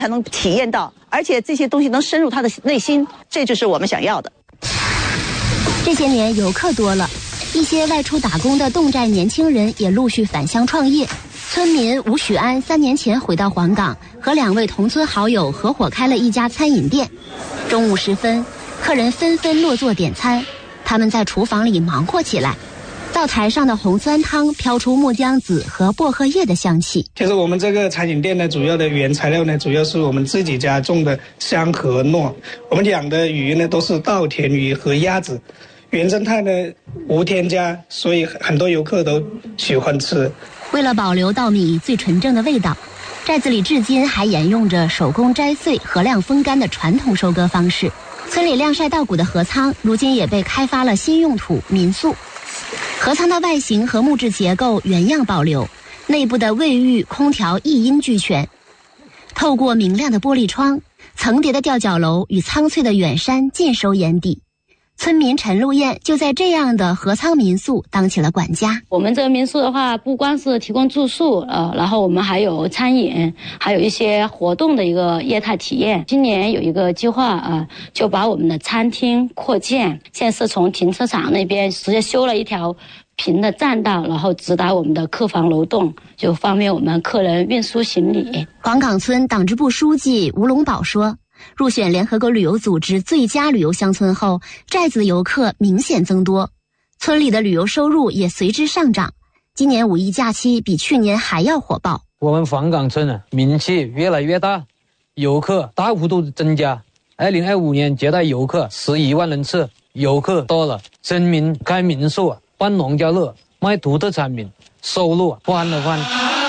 才能体验到，而且这些东西能深入他的内心，这就是我们想要的。 这些年游客多了，一些外出打工的侗寨年轻人也陆续返乡创业。村民吴许安3年前回到黄冈，和2位同村好友合伙开了一家餐饮店。中午时分，客人纷纷落座点餐，他们在厨房里忙活起来。灶台上的红酸汤飘出木姜子和薄荷叶的香气。 其实我们这个餐饮店呢，主要的原材料呢，主要是我们自己家种的香和糯。我们养的鱼呢，都是稻田鱼和鸭子，原生态呢无添加，所以很多游客都喜欢吃。 为了保留稻米最纯正的味道，寨子里至今还沿用着手工摘穗、荷晾风干的传统收割方式。村里晾晒稻谷的河仓，如今也被开发了新用途民宿。河仓的外形和木质结构原样保留，内部的卫浴、空调一应俱全。透过明亮的玻璃窗，层叠的吊脚楼与苍翠的远山尽收眼底。村民陈露燕就在这样的河仓民宿当起了管家。 我们这个民宿的话，不光是提供住宿，然后我们还有餐饮，还有一些活动的一个业态体验。今年有一个计划就把我们的餐厅扩建，现在是从停车场那边直接修了一条平的栈道，然后直达我们的客房楼栋，就方便我们客人运输行李。 黄岗村党支部书记吴龙宝说，入选联合国旅游组织最佳旅游乡村后，寨子游客明显增多，村里的旅游收入也随之上涨。今年5一假期比去年还要火爆。 我们黄岗村名气越来越大，游客大幅度增加。2025年接待游客11万人次，游客多了，村民开民宿、办农家乐、卖独特产品，收入翻了番。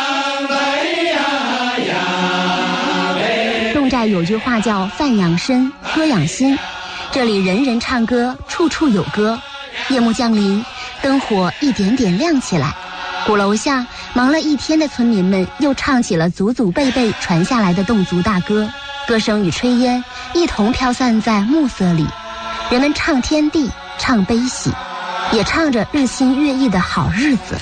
侗寨有句话叫饭养身，歌养心，这里人人唱歌，处处有歌。夜幕降临，灯火一点点亮起来，鼓楼下忙了一天的村民们又唱起了祖祖辈辈传下来的侗族大歌，歌声与炊烟一同飘散在暮色里，人们唱天地，唱悲喜，也唱着日新月异的好日子。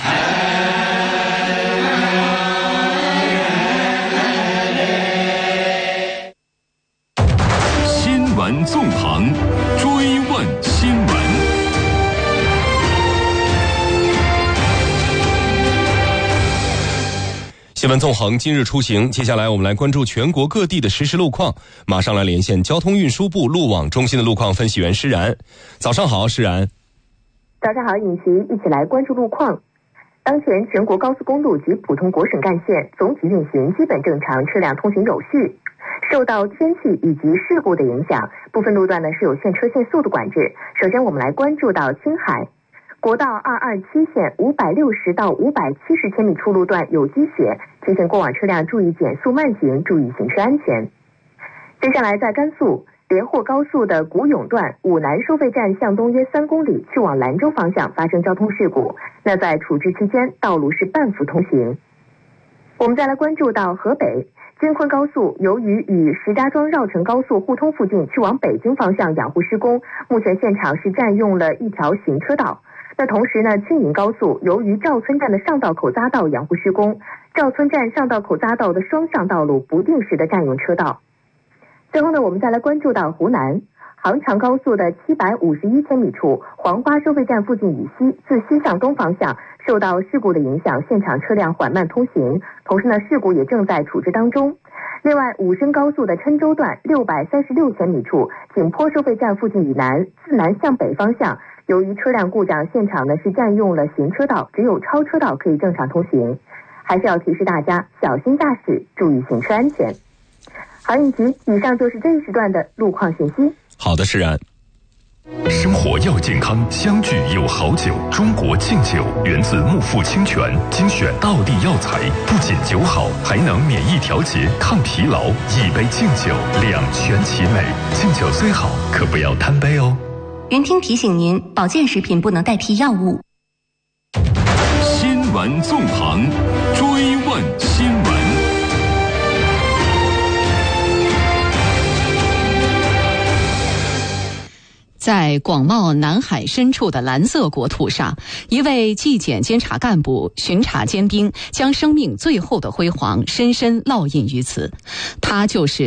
新闻纵横，追问新闻。新闻纵横，今日出行。接下来我们来关注全国各地的实时路况。马上来连线交通运输部路网中心的路况分析员施然。早上好，施然。 早上好，尹徐，一起来关注路况。当前全国高速公路及普通国省干线总体运行基本正常，车辆通行有序。受到天气以及事故的影响，部分路段呢是有限车限速度管制。首先我们来关注到青海国道227线560到570千米处路段有积雪，提醒过往车辆注意减速慢行，注意行车安全。接下来在甘肃连霍高速的古永段武南收费站向东约3公里，去往兰州方向发生交通事故，那在处置期间道路是半幅通行。我们再来关注到河北京昆高速，由于与石家庄绕城高速互通附近，去往北京方向养护施工，目前现场是占用了一条行车道。那同时呢，青银高速由于赵村站的上道口匝道养护施工，赵村站上道口匝道的双向道路不定时的占用车道。最后呢，我们再来关注到湖南杭长高速的751千米处黄花收费站附近以西，自西向东方向受到事故的影响，现场车辆缓慢通行，同时呢，事故也正在处置当中。另外，武深高速的郴州段636千米处景坡收费站附近以南，自南向北方向，由于车辆故障，现场呢是占用了行车道，只有超车道可以正常通行。还是要提示大家小心驾驶，注意行车安全。好，尹琪，以上就是这一时段的路况信息。 好的，施然。生活要健康，相聚有好酒。中国敬酒源自木富清泉，精选道地药材，不仅酒好，还能免疫调节、抗疲劳。一杯敬酒，两全其美。敬酒虽好，可不要贪杯哦。 云听提醒您，保健食品不能代替药物。 新闻纵横，追问新闻。 在广袤南海深处的蓝色国土上，一位纪检监察干部巡查尖兵，将生命最后的辉煌深深烙印于此。他就是